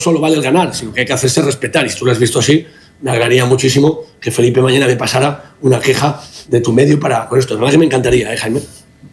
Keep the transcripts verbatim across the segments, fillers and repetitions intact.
solo vale el ganar, sino que hay que hacerse respetar. Y si tú lo has visto así, me alegraría muchísimo que Felipe mañana me pasara una queja de tu medio para con esto. La verdad que me encantaría, ¿eh, Jaime?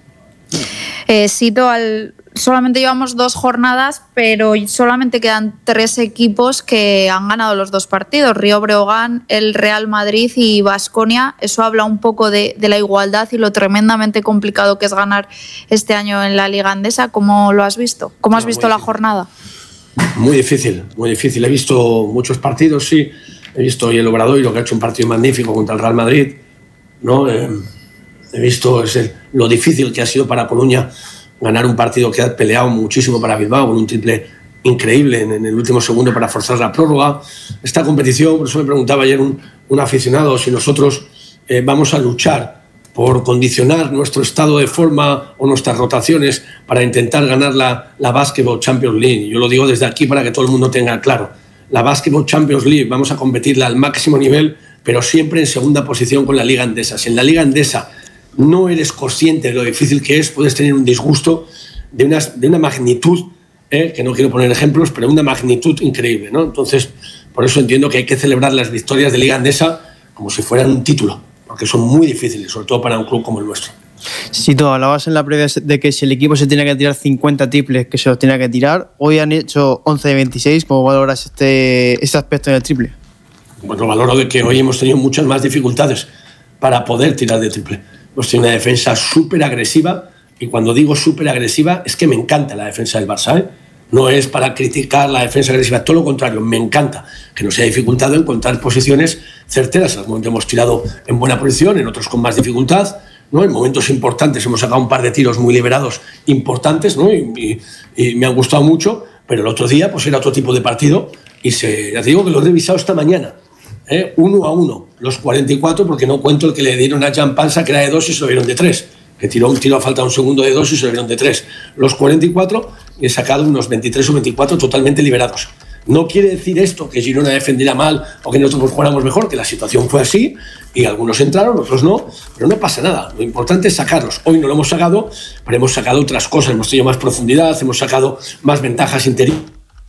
Eh, Sito, al... solamente llevamos dos jornadas, pero solamente quedan tres equipos que han ganado los dos partidos: Río Breogán, el Real Madrid y Baskonia. Eso habla un poco de, de la igualdad y lo tremendamente complicado que es ganar este año en la Liga Andesa. ¿Cómo lo has visto? ¿Cómo has No, visto la difícil. jornada? Muy difícil, muy difícil. He visto muchos partidos, sí. He visto hoy el Obradoiro, que ha hecho un partido magnífico contra el Real Madrid, ¿no? Eh, he visto ese, lo difícil que ha sido para Coruña ganar un partido que ha peleado muchísimo para Bilbao, con un triple increíble en, en el último segundo para forzar la prórroga. Esta competición, por eso me preguntaba ayer un, un aficionado si nosotros eh, vamos a luchar por condicionar nuestro estado de forma o nuestras rotaciones para intentar ganar la, la Basketball Champions League. Yo lo digo desde aquí para que todo el mundo tenga claro. La Basketball Champions League vamos a competirla al máximo nivel, pero siempre en segunda posición con la Liga Andesa. Si en la Liga Andesa no eres consciente de lo difícil que es, puedes tener un disgusto de una, de una magnitud, eh, que no quiero poner ejemplos, pero una magnitud increíble, ¿no? Entonces, por eso entiendo que hay que celebrar las victorias de Liga Andesa como si fueran un título, porque son muy difíciles, sobre todo para un club como el nuestro. Si tú hablabas en la previa de que si el equipo se tiene que tirar cincuenta triples, que se los tiene que tirar, hoy han hecho once de veintiséis. ¿Cómo valoras este, este aspecto en el triple? Bueno, valoro de que hoy hemos tenido muchas más dificultades para poder tirar de triple. Hemos tenido una defensa súper agresiva, y cuando digo súper agresiva es que me encanta la defensa del Barça, ¿eh? No es para criticar la defensa agresiva, todo lo contrario, me encanta que nos haya dificultado encontrar posiciones certeras. En algún momento hemos tirado en buena posición, en otros con más dificultad, ¿no? En momentos importantes hemos sacado un par de tiros muy liberados importantes, ¿no? y, y, y me han gustado mucho, pero el otro día pues era otro tipo de partido y se, ya te digo que lo he revisado esta mañana, ¿eh? uno a uno, los cuarenta y cuatro, porque no cuento el que le dieron a Jan Pansa, que era de dos y se lo dieron de tres, que tiró un tiro a falta un segundo de dos y se lo dieron de tres. Los cuarenta y cuatro, y he sacado unos veintitrés o veinticuatro totalmente liberados. No quiere decir esto que Girona defendiera mal o que nosotros jugáramos mejor, que la situación fue así y algunos entraron, otros no, pero no pasa nada. Lo importante es sacarlos. Hoy no lo hemos sacado, pero hemos sacado otras cosas, hemos tenido más profundidad, hemos sacado más ventajas interiores.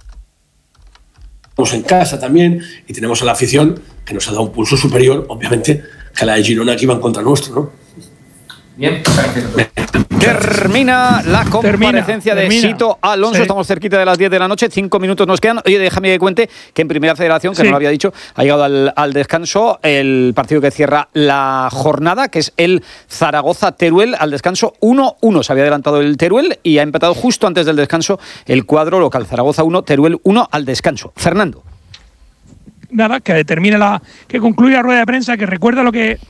Estamos en casa también y tenemos a la afición que nos ha dado un pulso superior, obviamente, que a la de Girona que iba en contra nuestro, ¿no? Bien, termina la comparecencia de termina. Sito Alonso. Sí. Estamos cerquita de las diez de la noche, cinco minutos nos quedan. Oye, déjame que cuente que en Primera Federación, que sí. no lo había dicho, ha llegado al, al descanso el partido que cierra la jornada, que es el Zaragoza-Teruel, al descanso uno uno. Se había adelantado el Teruel y ha empatado justo antes del descanso el cuadro local. Zaragoza uno, Teruel uno al descanso. Fernando. Nada, que termine la, que concluya la rueda de prensa, que recuerda lo que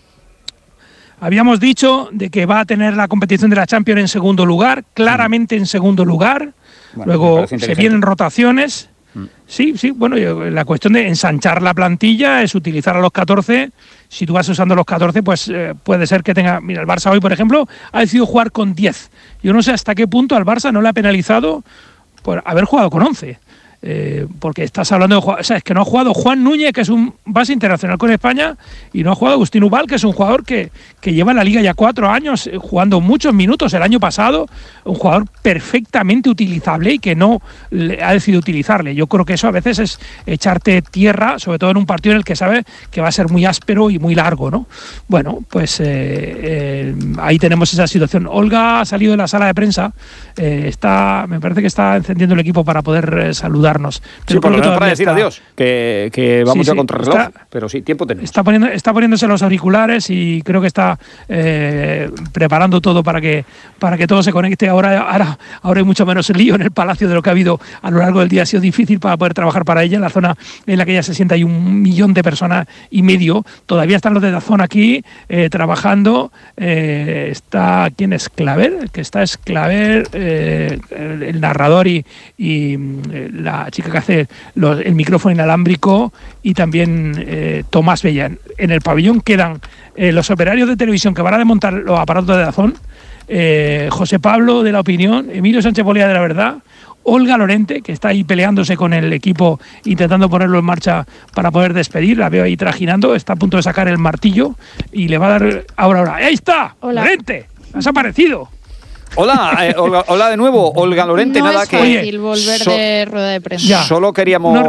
habíamos dicho de que va a tener la competición de la Champions en segundo lugar, claramente en segundo lugar. Bueno, luego se vienen rotaciones. Mm. Sí, sí, bueno, la cuestión de ensanchar la plantilla es utilizar a los catorce. Si tú vas usando los catorce, pues eh, puede ser que tenga... Mira, el Barça hoy, por ejemplo, ha decidido jugar con diez. Yo no sé hasta qué punto al Barça no le ha penalizado por haber jugado con once. Eh, porque estás hablando de, o sea, es que no ha jugado Juan Núñez, que es un base internacional con España, y no ha jugado Agustín Ubal, que es un jugador que, que lleva en la liga ya cuatro años, eh, jugando muchos minutos el año pasado, un jugador perfectamente utilizable y que no le, ha decidido utilizarle. Yo creo que eso a veces es echarte tierra, sobre todo en un partido en el que sabes que va a ser muy áspero y muy largo, ¿no? Bueno, pues eh, eh, ahí tenemos esa situación. Olga ha salido de la sala de prensa, eh, está, me parece que está encendiendo el equipo para poder eh, saludar. Pero sí, por lo menos para decir está... adiós, que, que vamos sí, sí, a contrarreloj, está, pero sí, tiempo tenemos. Está, poniendo, está poniéndose los auriculares y creo que está eh, preparando todo para que para que todo se conecte. Ahora, ahora, ahora hay mucho menos lío en el Palacio de lo que ha habido a lo largo del día. Ha sido difícil para poder trabajar para ella. En la zona en la que ella se sienta hay un millón de personas y medio. Todavía están los de Dazón aquí eh, trabajando. Eh, está, ¿quién es? Claver, que está es Claver, eh, el, el narrador y, y eh, la La chica que hace los, el micrófono inalámbrico, y también eh, Tomás Bellán. En el pabellón quedan eh, los operarios de televisión que van a desmontar los aparatos de Dazón, eh, José Pablo de La Opinión, Emilio Sánchez Bolía de La Verdad, Olga Lorente, que está ahí peleándose con el equipo, intentando ponerlo en marcha para poder despedir. La veo ahí trajinando, está a punto de sacar el martillo y le va a dar ahora, ahora. ¡Ahí está! Hola. ¡Lorente! ¡Has aparecido! Hola, eh, Olga, hola de nuevo, Olga Lorente, no nada es que... fácil volver so- de rueda de prensa. Ya. Solo queríamos... No